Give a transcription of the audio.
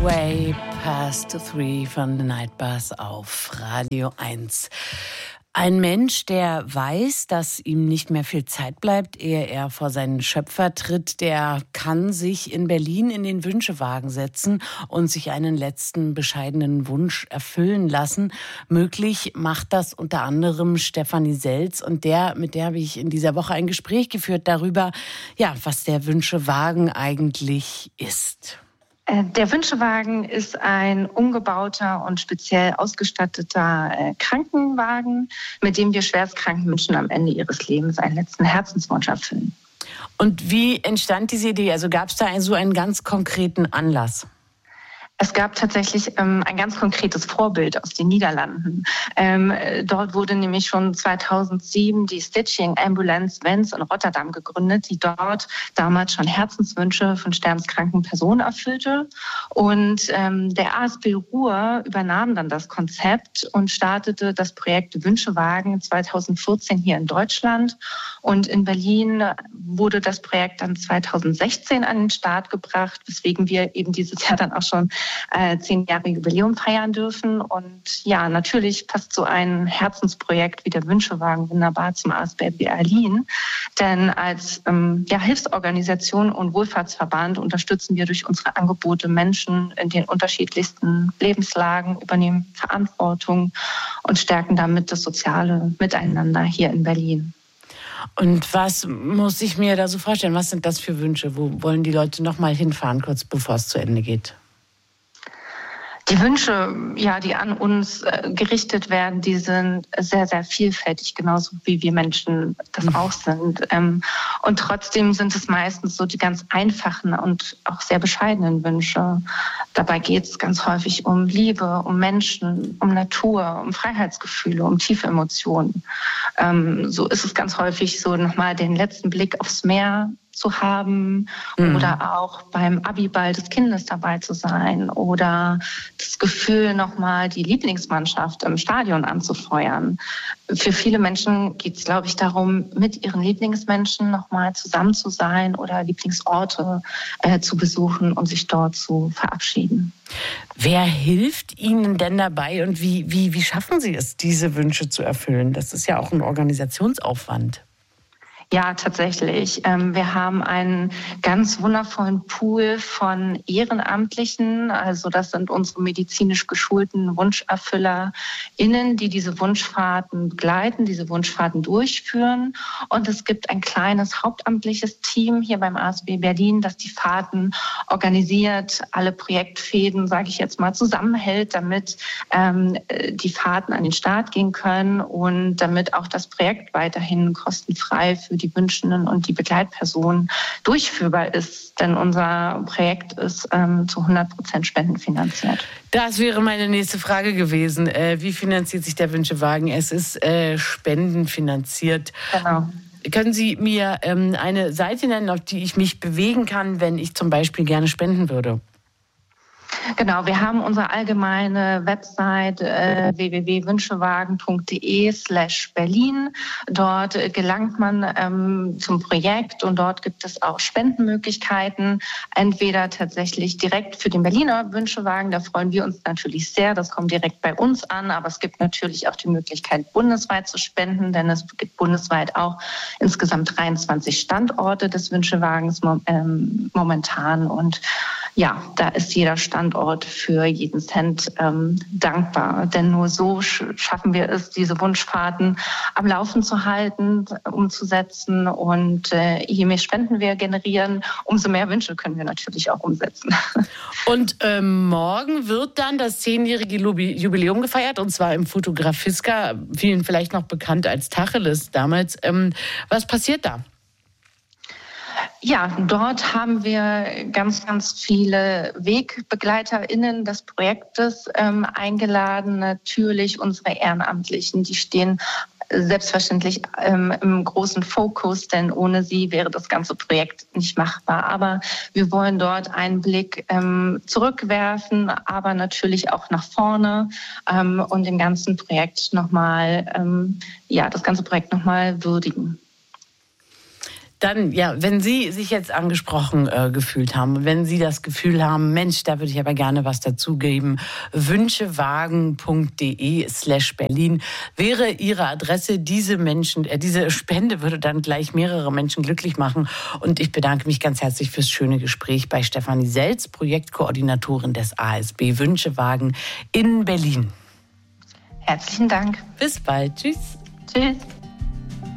Way Past 3 von The Night Bus auf Radio 1. Ein Mensch, der weiß, dass ihm nicht mehr viel Zeit bleibt, ehe er vor seinen Schöpfer tritt, der kann sich in Berlin in den Wünschewagen setzen und sich einen letzten bescheidenen Wunsch erfüllen lassen. Möglich macht das unter anderem Stefanie Selz, und mit der habe ich in dieser Woche ein Gespräch geführt darüber, ja, was der Wünschewagen eigentlich ist. Der Wünschewagen ist ein umgebauter und speziell ausgestatteter Krankenwagen, mit dem wir schwerstkranken Menschen am Ende ihres Lebens einen letzten Herzenswunsch erfüllen. Und wie entstand diese Idee? Also gab es da so einen ganz konkreten Anlass? Es gab tatsächlich ein ganz konkretes Vorbild aus den Niederlanden. Dort wurde nämlich schon 2007 die Stichting Ambulance Wens in Rotterdam gegründet, die dort damals schon Herzenswünsche von sterbenskranken Personen erfüllte. Und der ASB Ruhr übernahm dann das Konzept und startete das Projekt Wünschewagen 2014 hier in Deutschland. Und in Berlin wurde das Projekt dann 2016 an den Start gebracht, weswegen wir eben dieses Jahr dann auch schon 10 Jahre Jubiläum feiern dürfen. Und ja, natürlich passt so ein Herzensprojekt wie der Wünschewagen wunderbar zum ASB Berlin. Denn als Hilfsorganisation und Wohlfahrtsverband unterstützen wir durch unsere Angebote Menschen in den unterschiedlichsten Lebenslagen, übernehmen Verantwortung und stärken damit das soziale Miteinander hier in Berlin. Und was muss ich mir da so vorstellen? Was sind das für Wünsche? Wo wollen die Leute noch mal hinfahren, kurz bevor es zu Ende geht? Die Wünsche, die an uns gerichtet werden, die sind sehr, sehr vielfältig, genauso wie wir Menschen das auch sind. Und trotzdem sind es meistens so die ganz einfachen und auch sehr bescheidenen Wünsche. Dabei geht es ganz häufig um Liebe, um Menschen, um Natur, um Freiheitsgefühle, um tiefe Emotionen. So ist es ganz häufig so, nochmal den letzten Blick aufs Meer zu haben oder auch beim Abiball des Kindes dabei zu sein oder das Gefühl, nochmal die Lieblingsmannschaft im Stadion anzufeuern. Für viele Menschen geht es, glaube ich, darum, mit ihren Lieblingsmenschen nochmal zusammen zu sein oder Lieblingsorte zu besuchen und sich dort zu verabschieden. Wer hilft Ihnen denn dabei und wie schaffen Sie es, diese Wünsche zu erfüllen? Das ist ja auch ein Organisationsaufwand. Ja, tatsächlich. Wir haben einen ganz wundervollen Pool von Ehrenamtlichen. Also das sind unsere medizinisch geschulten WunscherfüllerInnen, die diese Wunschfahrten begleiten, diese Wunschfahrten durchführen. Und es gibt ein kleines hauptamtliches Team hier beim ASB Berlin, das die Fahrten organisiert, alle Projektfäden, sage ich jetzt mal, zusammenhält, damit die Fahrten an den Start gehen können und damit auch das Projekt weiterhin kostenfrei für die Wünschenden und die Begleitpersonen durchführbar ist. Denn unser Projekt ist zu 100% spendenfinanziert. Das wäre meine nächste Frage gewesen. Wie finanziert sich der Wünschewagen? Es ist spendenfinanziert. Genau. Können Sie mir eine Seite nennen, auf die ich mich bewegen kann, wenn ich zum Beispiel gerne spenden würde? Genau, wir haben unsere allgemeine Website www.wünschewagen.de/Berlin. Dort gelangt man zum Projekt und dort gibt es auch Spendenmöglichkeiten. Entweder tatsächlich direkt für den Berliner Wünschewagen, da freuen wir uns natürlich sehr, das kommt direkt bei uns an, aber es gibt natürlich auch die Möglichkeit, bundesweit zu spenden, denn es gibt bundesweit auch insgesamt 23 Standorte des Wünschewagens momentan und ja, da ist jeder Standort für jeden Cent dankbar. Denn nur so schaffen wir es, diese Wunschfahrten am Laufen zu halten, umzusetzen. Und je mehr Spenden wir generieren, umso mehr Wünsche können wir natürlich auch umsetzen. Und morgen wird dann das 10-jährige Jubiläum gefeiert, und zwar im Fotografiska, vielen vielleicht noch bekannt als Tacheles damals. Was passiert da? Ja, dort haben wir ganz, ganz viele WegbegleiterInnen des Projektes eingeladen. Natürlich unsere Ehrenamtlichen, die stehen selbstverständlich im großen Fokus, denn ohne sie wäre das ganze Projekt nicht machbar. Aber wir wollen dort einen Blick zurückwerfen, aber natürlich auch nach vorne und den ganzen Projekt das ganze Projekt nochmal würdigen. Dann, ja, wenn Sie sich jetzt angesprochen gefühlt haben, wenn Sie das Gefühl haben, Mensch, da würde ich aber gerne was dazugeben, wünschewagen.de/Berlin wäre Ihre Adresse. Diese Spende würde dann gleich mehrere Menschen glücklich machen. Und ich bedanke mich ganz herzlich fürs schöne Gespräch bei Stefanie Selz, Projektkoordinatorin des ASB Wünschewagen in Berlin. Herzlichen Dank. Bis bald. Tschüss. Tschüss.